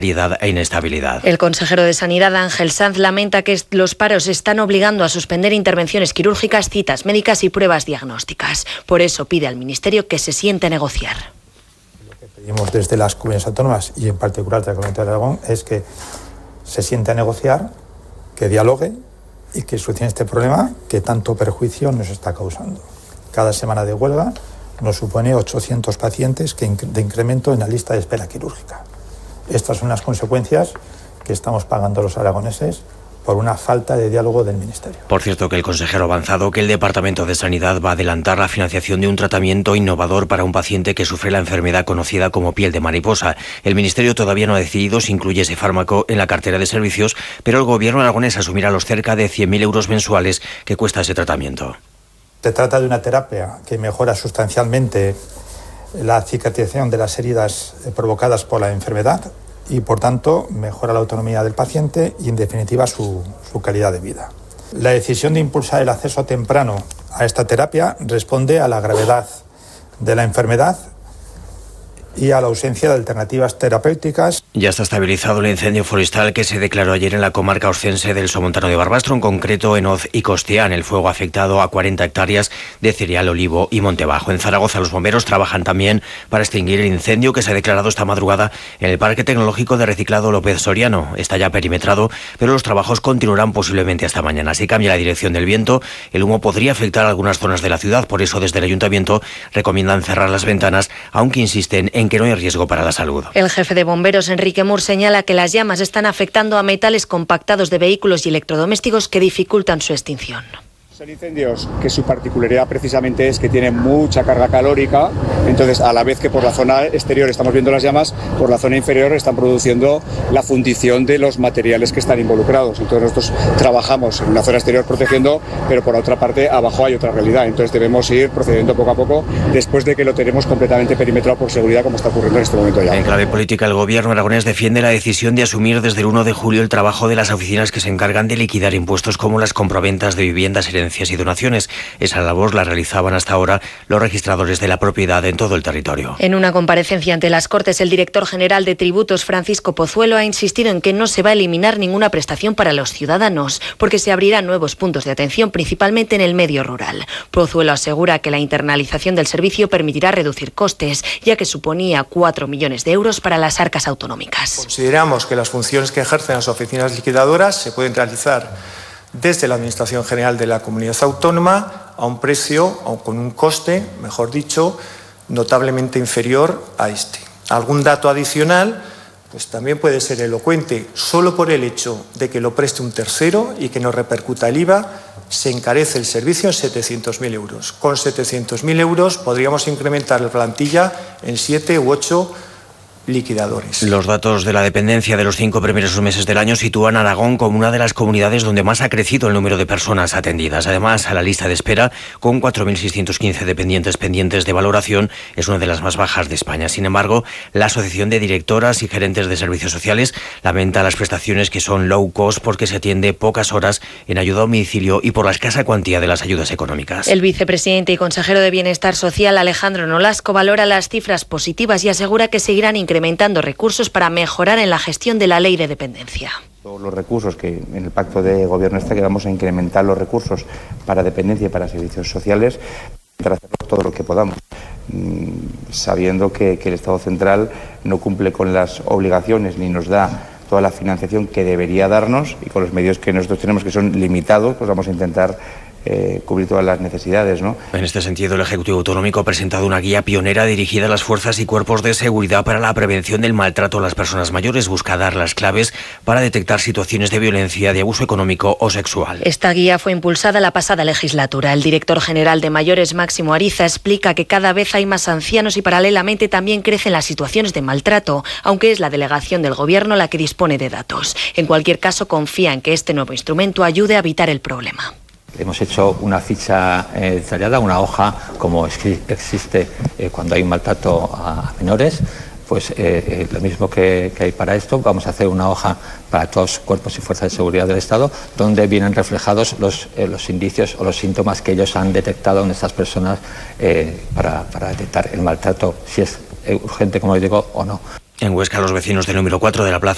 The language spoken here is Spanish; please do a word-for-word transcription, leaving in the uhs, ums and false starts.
e inestabilidad. El consejero de Sanidad, Ángel Sanz, lamenta que los paros están obligando a suspender intervenciones quirúrgicas, citas médicas y pruebas diagnósticas. Por eso pide al Ministerio que se siente a negociar. Lo que pedimos desde las comunidades autónomas y en particular de la Comunidad de Aragón es que se siente a negociar, que dialogue y que solucione este problema que tanto perjuicio nos está causando. Cada semana de huelga nos supone ochocientos pacientes de incremento en la lista de espera quirúrgica. Estas son las consecuencias que estamos pagando los aragoneses por una falta de diálogo del Ministerio. Por cierto, que el consejero ha avanzado que el Departamento de Sanidad va a adelantar la financiación de un tratamiento innovador para un paciente que sufre la enfermedad conocida como piel de mariposa. El Ministerio todavía no ha decidido si incluye ese fármaco en la cartera de servicios, pero el Gobierno aragonés asumirá los cerca de cien mil euros mensuales que cuesta ese tratamiento. Se trata de una terapia que mejora sustancialmente la cicatrización de las heridas provocadas por la enfermedad y, por tanto, mejora la autonomía del paciente y, en definitiva, su, su calidad de vida. La decisión de impulsar el acceso temprano a esta terapia responde a la gravedad de la enfermedad y a la ausencia de alternativas terapéuticas. Ya está estabilizado el incendio forestal que se declaró ayer en la comarca oscense del Somontano de Barbastro, en concreto en Oz y Costián. El fuego ha afectado a cuarenta hectáreas de cereal, olivo y monte bajo. En Zaragoza los bomberos trabajan también para extinguir el incendio que se ha declarado esta madrugada en el Parque Tecnológico de Reciclado López Soriano. Está ya perimetrado, pero los trabajos continuarán posiblemente hasta mañana. Si cambia la dirección del viento, el humo podría afectar a algunas zonas de la ciudad. Por eso, desde el Ayuntamiento recomiendan cerrar las ventanas, aunque insisten en en que no hay riesgo para la salud. El jefe de bomberos, Enrique Mur, señala que las llamas están afectando a metales compactados de vehículos y electrodomésticos que dificultan su extinción. Son incendios que su particularidad precisamente es que tienen mucha carga calórica, entonces a la vez que por la zona exterior estamos viendo las llamas, por la zona inferior están produciendo la fundición de los materiales que están involucrados. Entonces nosotros trabajamos en una zona exterior protegiendo, pero por otra parte abajo hay otra realidad, entonces debemos ir procediendo poco a poco después de que lo tenemos completamente perimetrado por seguridad, como está ocurriendo en este momento ya. En clave política, el Gobierno aragonés defiende la decisión de asumir desde el uno de julio el trabajo de las oficinas que se encargan de liquidar impuestos como las compraventas de viviendas, herencias y donaciones. Esa labor la realizaban hasta ahora los registradores de la propiedad en todo el territorio. En una comparecencia ante las Cortes, el director general de Tributos, Francisco Pozuelo, ha insistido en que no se va a eliminar ninguna prestación para los ciudadanos, porque se abrirán nuevos puntos de atención, principalmente en el medio rural. Pozuelo asegura que la internalización del servicio permitirá reducir costes, ya que suponía cuatro millones de euros para las arcas autonómicas. Consideramos que las funciones que ejercen las oficinas liquidadoras se pueden realizar desde la Administración General de la Comunidad Autónoma a un precio o con un coste, mejor dicho, notablemente inferior a este. Algún dato adicional, pues también puede ser elocuente. Solo por el hecho de que lo preste un tercero y que no repercuta el I V A, se encarece el servicio en setecientos mil euros. Con setecientos mil euros podríamos incrementar la plantilla en siete u ocho liquidadores. Los datos de la dependencia de los cinco primeros meses del año sitúan a Aragón como una de las comunidades donde más ha crecido el número de personas atendidas. Además, a la lista de espera, con cuatro mil seiscientos quince dependientes pendientes de valoración, es una de las más bajas de España. Sin embargo, la Asociación de Directoras y Gerentes de Servicios Sociales lamenta las prestaciones que son low cost porque se atiende pocas horas en ayuda a domicilio y por la escasa cuantía de las ayudas económicas. El vicepresidente y consejero de Bienestar Social, Alejandro Nolasco, valora las cifras positivas y asegura que seguirán incrementando recursos para mejorar en la gestión de la ley de dependencia. Todos los recursos que en el pacto de gobierno está que vamos a incrementar los recursos para dependencia y para servicios sociales, para hacer todo lo que podamos, sabiendo que, que el Estado central no cumple con las obligaciones ni nos da toda la financiación que debería darnos, y con los medios que nosotros tenemos, que son limitados, pues vamos a intentar Eh, cubrir todas las necesidades, ¿no? En este sentido, el Ejecutivo Autonómico ha presentado una guía pionera dirigida a las fuerzas y cuerpos de seguridad para la prevención del maltrato a las personas mayores. Busca dar las claves para detectar situaciones de violencia, de abuso económico o sexual. Esta guía fue impulsada la pasada legislatura. El director general de Mayores, Máximo Ariza, explica que cada vez hay más ancianos y paralelamente también crecen las situaciones de maltrato, aunque es la delegación del Gobierno la que dispone de datos. En cualquier caso, confía en que este nuevo instrumento ayude a evitar el problema. Hemos hecho una ficha eh, detallada, una hoja como existe eh, cuando hay un maltrato a menores, pues eh, eh, lo mismo que, que hay para esto. Vamos a hacer una hoja para todos los cuerpos y fuerzas de seguridad del Estado, donde vienen reflejados los, eh, los indicios o los síntomas que ellos han detectado en estas personas eh, para, para detectar el maltrato, si es urgente, como les digo, o no. En Huesca, los vecinos del número cuatro de la plaza